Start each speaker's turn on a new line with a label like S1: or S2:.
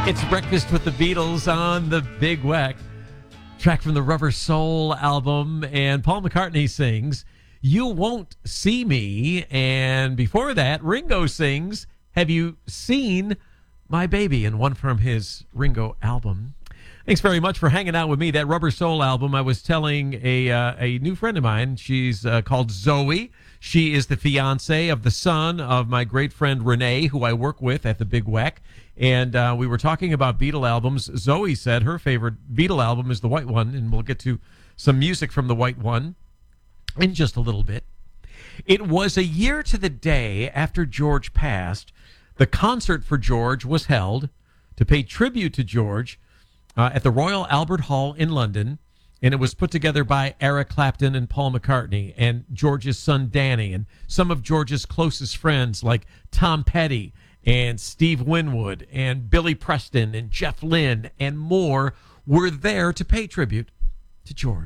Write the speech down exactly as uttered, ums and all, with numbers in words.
S1: It's Breakfast with the Beatles on the Big Weck. Track from the Rubber Soul album, and Paul McCartney sings You Won't See Me, and before that Ringo sings Have You Seen My Baby, and one from his Ringo album. Thanks very much for hanging out with me. That Rubber Soul album, I was telling a uh, a new friend of mine, she's uh, called Zoe. She is the fiance of the son of my great friend Renee, who I work with at the Big Weck. And uh, we were talking about Beatle albums. Zoe said her favorite Beatle album is the White One, and we'll get to some music from the White One in just a little bit. It was a year to the day after George passed. The concert for George was held to pay tribute to George uh, at the Royal Albert Hall in London, and it was put together by Eric Clapton and Paul McCartney and George's son Danny and some of George's closest friends like Tom Petty and Steve Winwood and Billy Preston and Jeff Lynne and more were there to pay tribute to George.